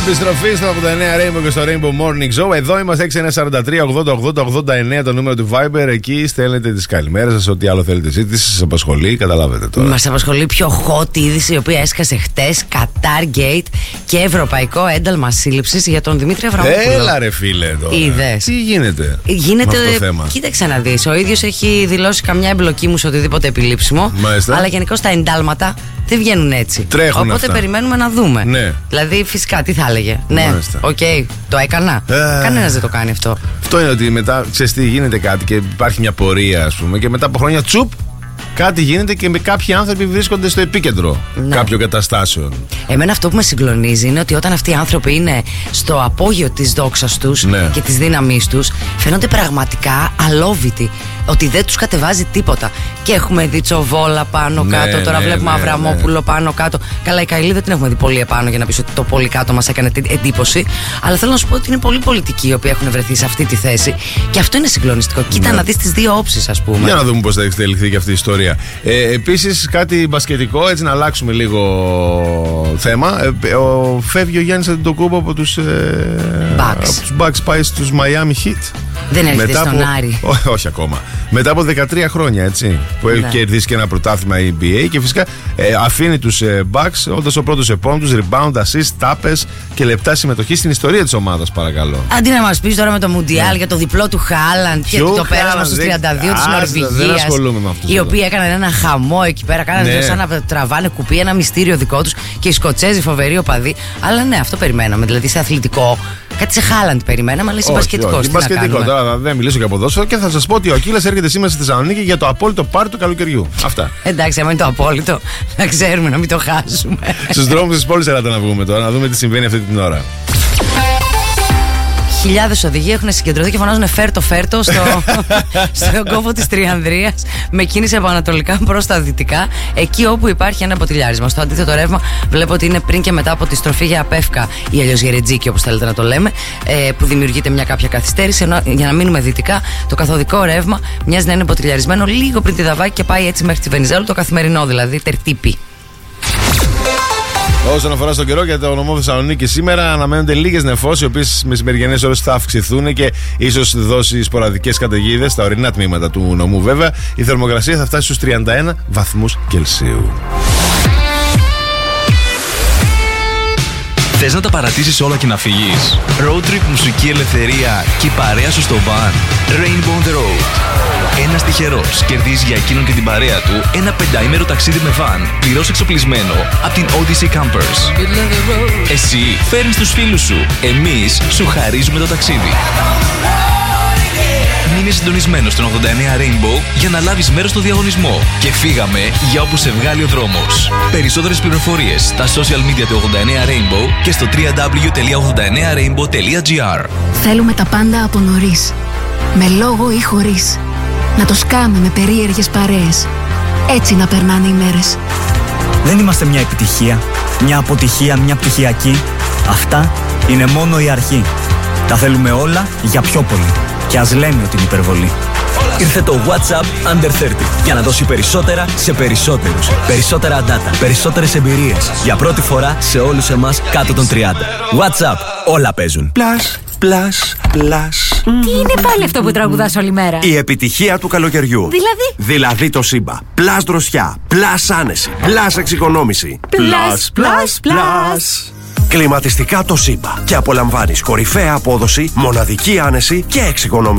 Επιστροφή στο 89 Rainbow και στο Rainbow Morning Show. Εδώ είμαστε 6943-80-80-89 το νούμερο του Viber. Εκεί στέλνετε τις καλημέρες σας. Ό,τι άλλο θέλετε εσείς, σας απασχολεί, καταλάβετε τώρα. Μας απασχολεί πιο hot είδηση η οποία έσκασε χτες. Qatar Gate και ευρωπαϊκό ένταλμα σύλληψης για τον Δημήτρη Αβραμόπουλο. Έλα ρε φίλε τώρα. Είδες. Τι γίνεται με αυτό το θέμα. Κοίταξε να δεις. Ο ίδιος έχει δηλώσει καμιά εμπλοκή μου σε οτιδήποτε επιλήψιμο. Μάλιστα. Αλλά γενικώς τα εντάλματα δεν βγαίνουν έτσι. Τρέχουν. Οπότε αυτά. Περιμένουμε να δούμε. Ναι. Δηλαδή, φυσικά, τι θα έλεγε. Μάλιστα. Ναι, οκ, το έκανα. Κανένας δεν το κάνει αυτό. Αυτό είναι ότι μετά, ξέρεις τι, γίνεται κάτι και υπάρχει μια πορεία, ας πούμε, και μετά από χρόνια τσουπ, κάτι γίνεται και με κάποιοι άνθρωποι βρίσκονται στο επίκεντρο κάποιων καταστάσεων. Εμένα αυτό που με συγκλονίζει είναι ότι όταν αυτοί οι άνθρωποι είναι στο απόγειο της δόξας τους και της δύναμής τους, φαίνονται πραγματικά αλόβητοι. Ότι δεν τους κατεβάζει τίποτα. Και έχουμε δει Τσοβόλα πάνω κάτω. Τώρα βλέπουμε Αβραμόπουλο πάνω κάτω. Καλά, η Καηλή δεν την έχουμε δει πολύ επάνω για να πεις ότι το πολύ κάτω μας έκανε εντύπωση. Αλλά θέλω να σου πω ότι είναι πολλοί πολιτικοί οι οποίοι έχουν βρεθεί σε αυτή τη θέση. Και αυτό είναι συγκλονιστικό. Κοίτα να δεις τις δύο όψεις, ας πούμε. Για να δούμε πώς θα εξελιχθεί και αυτή η ιστορία. Επίσης, κάτι μπασκετικό, έτσι να αλλάξουμε λίγο θέμα. Φεύγει ο Γιάννης Αντετοκούμπο από τους Bucks, πάει στους Miami Heat. Δεν έρχεται στον Άρη. Όχι ακόμα. Μετά από 13 χρόνια, έτσι, που έχει κερδίσει και ένα πρωτάθλημα NBA και φυσικά αφήνει τους Bucks όντας ο πρώτος επόμενο τους rebound, assist, τάπες και λεπτά συμμετοχή στην ιστορία της ομάδας, παρακαλώ. Αντί να μας πεις τώρα με το Μουντιάλ για το διπλό του Χάλαντ και το πέρασμα στους 32 της Νορβηγίας, οι οποίοι έκαναν ένα χαμό εκεί πέρα, κάνανε σαν να τραβάνε κουπί, ένα μυστήριο δικό τους και οι Σκοτσέζοι φοβεροί οπαδοί. Αλλά ναι, αυτό περιμέναμε. Δηλαδή σε αθλητικό, κάτι σε Χάλαντ περιμέναμε, αλλά σε μπασκετικό. Τώρα δεν μιλήσω για ποδόσφαιρο και θα σας πω ότι ο Ακύλας έρχεται σήμερα στη Θεσσαλονίκη για το απόλυτο πάρτι του καλοκαιριού. Αυτά. Εντάξει, άμα είναι το απόλυτο, να ξέρουμε να μην το χάσουμε. Στους δρόμους της πόλης έλατε να βγούμε τώρα, να δούμε τι συμβαίνει αυτή την ώρα. Χιλιάδες οδηγοί έχουν συγκεντρωθεί και φωνάζουν φέρτο στον κόβο της Τριανδρίας με κίνηση από ανατολικά προς τα δυτικά, εκεί όπου υπάρχει ένα ποτηλιάρισμα. Στο αντίθετο ρεύμα βλέπω ότι είναι πριν και μετά από τη στροφή για Απέφκα ή αλλιώς Γερετζίκη, όπως θέλετε να το λέμε, που δημιουργείται μια κάποια καθυστέρηση. Ενώ για να μείνουμε δυτικά, το καθοδικό ρεύμα μοιάζει να είναι ποτηλιαρισμένο λίγο πριν τη Δαβάκη και πάει έτσι μέχρι τη Βενιζέλου, το καθημερινό δηλαδή, τερτύπη. Όσον αφορά στον καιρό για το νομό Θεσσαλονίκη, σήμερα αναμένονται λίγες νεφώσεις, οι οποίες μεσημεριανές ώρες θα αυξηθούν και ίσως δώσει σποραδικές καταιγίδες στα ορεινά τμήματα του νομού. Βέβαια, η θερμοκρασία θα φτάσει στους 31 βαθμούς Κελσίου. Θες να τα παρατήσεις όλα και να φύγεις? Road trip, μουσική, ελευθερία και η παρέα σου στο van. Rainbow on the road. Ένας τυχερός κερδίζει για εκείνον και την παρέα του ένα 5ημερο ταξίδι με van, πληρώς εξοπλισμένο από την Odyssey Campers. Εσύ φέρνεις τους φίλους σου. Εμείς σου χαρίζουμε το ταξίδι. Μείνε συντονισμένος στον 89 Rainbow για να λάβεις μέρος στο διαγωνισμό. Και φύγαμε για όπου σε βγάλει ο δρόμος. Περισσότερες πληροφορίες στα social media του 89 Rainbow και στο www.89rainbow.gr. Θέλουμε τα πάντα από νωρίς. Με λόγο ή χωρίς. Να το σκάμε με περίεργες παρέες. Έτσι να περνάνε οι μέρες. Δεν είμαστε μια επιτυχία, μια αποτυχία, μια πτυχιακή. Αυτά είναι μόνο η αρχή. Τα θέλουμε όλα για πιο πολύ. Και ας λέμε ότι είναι υπερβολή. Ήρθε το WhatsApp Under 30 για να δώσει περισσότερα σε περισσότερους. Περισσότερα data, περισσότερες εμπειρίες. Για πρώτη φορά σε όλους εμάς κάτω των 30. WhatsApp, όλα παίζουν. Plus. Τι είναι πάλι αυτό που τραγουδάς όλη μέρα? Η επιτυχία του καλοκαιριού. Δηλαδή το Σύμπα. Plus δροσιά, plus άνεση, plus εξοικονόμηση. Plus. Κλιματιστικά το Σύμπα. Και απολαμβάνεις κορυφαία απόδοση, μοναδική άνεση και εξοικονόμηση.